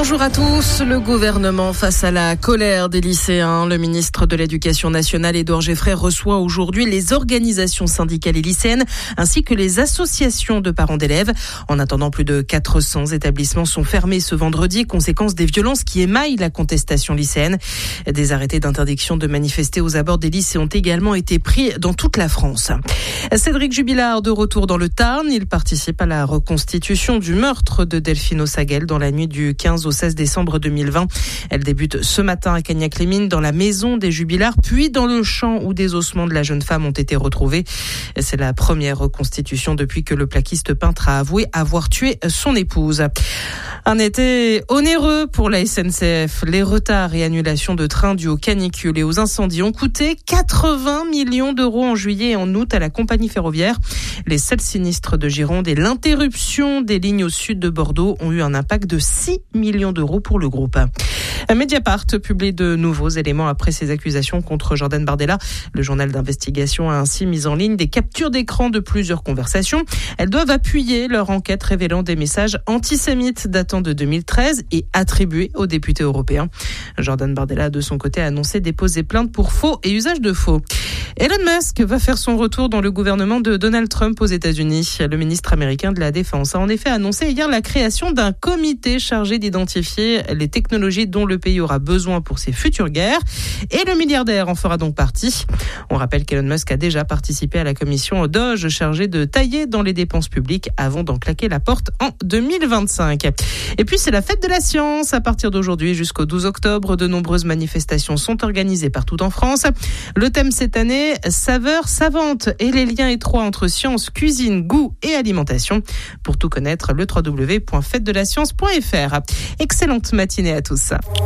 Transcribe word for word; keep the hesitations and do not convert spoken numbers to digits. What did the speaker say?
Bonjour à tous. Le gouvernement face à la colère des lycéens. Le ministre de l'Éducation nationale, Édouard Geffray, reçoit aujourd'hui les organisations syndicales et lycéennes ainsi que les associations de parents d'élèves. En attendant, plus de quatre cents établissements sont fermés ce vendredi, conséquence des violences qui émaillent la contestation lycéenne. Des arrêtés d'interdiction de manifester aux abords des lycées ont également été pris dans toute la France. Cédric Jubilard, de retour dans le Tarn. Il participe à la reconstitution du meurtre de Delphine Ossaguel dans la nuit du quinze au seize décembre deux mille vingt. Elle débute ce matin à Cagnac-les-Mines, dans la maison des Jubilards, puis dans le champ où des ossements de la jeune femme ont été retrouvés. C'est la première reconstitution depuis que le plaquiste peintre a avoué avoir tué son épouse. Un été onéreux pour la S N C F. Les retards et annulations de trains dus aux canicules et aux incendies ont coûté quatre-vingts millions d'euros en juillet et en août à la compagnie ferroviaire. Les seuls sinistres de Gironde et l'interruption des lignes au sud de Bordeaux ont eu un impact de six millions d'euros pour le groupe. Mediapart publie de nouveaux éléments après ses accusations contre Jordan Bardella. Le journal d'investigation a ainsi mis en ligne des captures d'écran de plusieurs conversations. Elles doivent appuyer leur enquête révélant des messages antisémites datant de deux mille treize et attribués aux députés européens. Jordan Bardella, de son côté, a annoncé déposer plainte pour faux et usage de faux. Elon Musk va faire son retour dans le gouvernement de Donald Trump aux États-Unis. Le ministre américain de la Défense a en effet annoncé hier la création d'un comité chargé d'identifier les technologies dont le pays aura besoin pour ses futures guerres. Et le milliardaire en fera donc partie. On rappelle qu'Elon Musk a déjà participé à la commission Doge chargée de tailler dans les dépenses publiques avant d'en claquer la porte en deux mille vingt-cinq. Et puis c'est la fête de la science. À partir d'aujourd'hui jusqu'au douze octobre, de nombreuses manifestations sont organisées partout en France. Le thème cette année, saveurs savantes et les liens étroits entre science, cuisine, goût et alimentation. Pour tout connaître, le w w w point fête de la science point f r. Excellente matinée à tous.